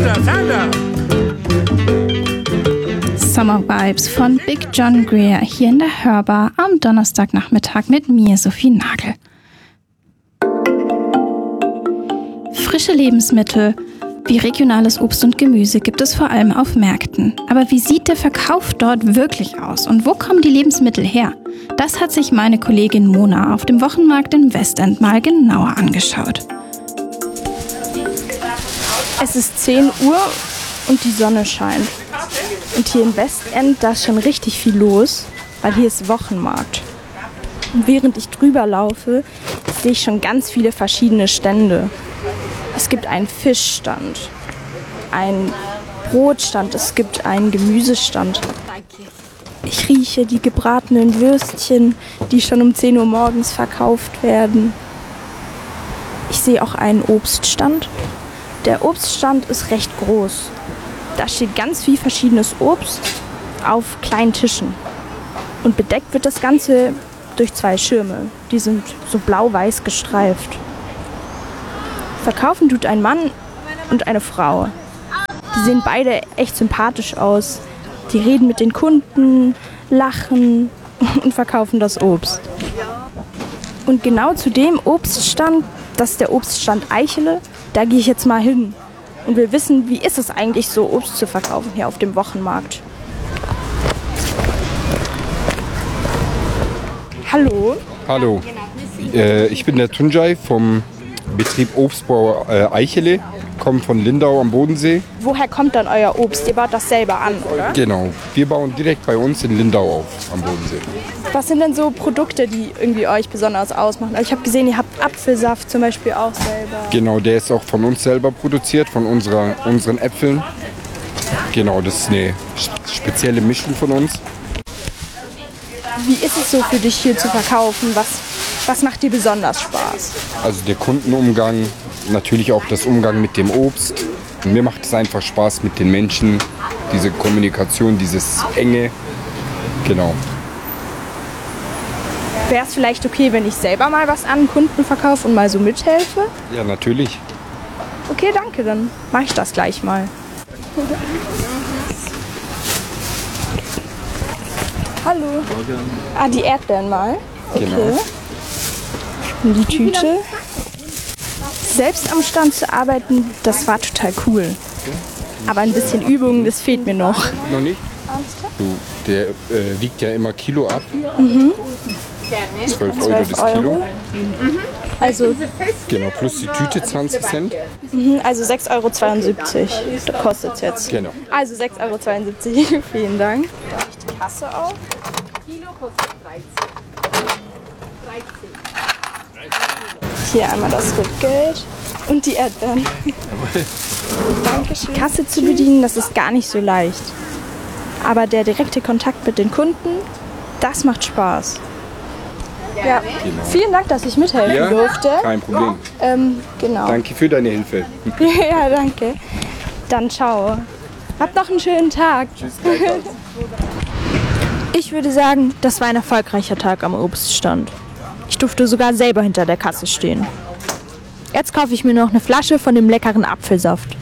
Summer Vibes von Big John Grier hier in der Hörbar am Donnerstagnachmittag mit mir, Sophie Nagel. Frische Lebensmittel wie regionales Obst und Gemüse gibt es vor allem auf Märkten. Aber wie sieht der Verkauf dort wirklich aus und wo kommen die Lebensmittel her? Das hat sich meine Kollegin Mona auf dem Wochenmarkt im Westend mal genauer angeschaut. Es ist 10 Uhr und die Sonne scheint. Und hier im Westend, da ist schon richtig viel los, weil hier ist Wochenmarkt. Und während ich drüber laufe, sehe ich schon ganz viele verschiedene Stände. Es gibt einen Fischstand, einen Brotstand, es gibt einen Gemüsestand. Ich rieche die gebratenen Würstchen, die schon um 10 Uhr morgens verkauft werden. Ich sehe auch einen Obststand. Der Obststand ist recht groß. Da steht ganz viel verschiedenes Obst auf kleinen Tischen. Und bedeckt wird das Ganze durch 2 Schirme. Die sind so blau-weiß gestreift. Verkaufen tut ein Mann und eine Frau. Die sehen beide echt sympathisch aus. Die reden mit den Kunden, lachen und verkaufen das Obst. Und genau zu dem Obststand, das ist der Obststand Eichele, da gehe ich jetzt mal hin und will wissen, wie ist es eigentlich so, Obst zu verkaufen hier auf dem Wochenmarkt. Hallo. Hallo, ich bin der Tunjai vom Betrieb Obstbau Eichele, komme von Lindau am Bodensee. Woher kommt dann euer Obst? Ihr baut das selber an, oder? Genau, wir bauen direkt bei uns in Lindau auf, am Bodensee. Was sind denn so Produkte, die irgendwie euch besonders ausmachen? Also ich habe gesehen, ihr habt Apfelsaft zum Beispiel auch selber. Genau, der ist auch von uns selber produziert, von unseren Äpfeln. Genau, das ist eine spezielle Mischung von uns. Wie ist es so für dich hier zu verkaufen? Was macht dir besonders Spaß? Also der Kundenumgang, natürlich auch das Umgang mit dem Obst. Und mir macht es einfach Spaß mit den Menschen, diese Kommunikation, dieses Enge. Genau. Wäre es vielleicht okay, wenn ich selber mal was an Kunden verkaufe und mal so mithelfe? Ja, natürlich. Okay, danke, dann mache ich das gleich mal. Hallo. Ah, die Erdbeeren mal. Okay. Genau. Und die Tüte. Selbst am Stand zu arbeiten, das war total cool. Aber ein bisschen Übung, das fehlt mir noch. Noch nicht? Der wiegt ja immer Kilo ab. 12 Euro das Kilo. Also, Genau, plus die Tüte 20 Cent. also 6,72 € kostet es jetzt. Genau. Also 6,72 €. Vielen Dank. Darf ich die Kasse auf? Kilo kostet 13. Hier einmal das Rückgeld und die Erdbeeren. Dankeschön. Die Kasse zu bedienen, das ist gar nicht so leicht. Aber der direkte Kontakt mit den Kunden, das macht Spaß. Ja, vielen Dank, dass ich mithelfen Ja, durfte. kein Problem. Genau. Danke für deine Hilfe. Ja, danke. Dann ciao. Habt noch einen schönen Tag. Tschüss, gleichfalls. Ich würde sagen, das war ein erfolgreicher Tag am Obststand. Ich durfte sogar selber hinter der Kasse stehen. Jetzt kaufe ich mir noch eine Flasche von dem leckeren Apfelsaft.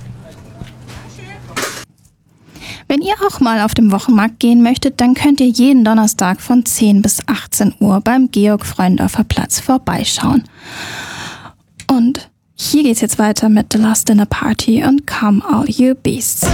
Wenn ihr auch mal auf dem Wochenmarkt gehen möchtet, dann könnt ihr jeden Donnerstag von 10 bis 18 Uhr beim Georg-Freundorfer Platz vorbeischauen. Und hier geht's jetzt weiter mit The Last Dinner Party und Come All You Beasts.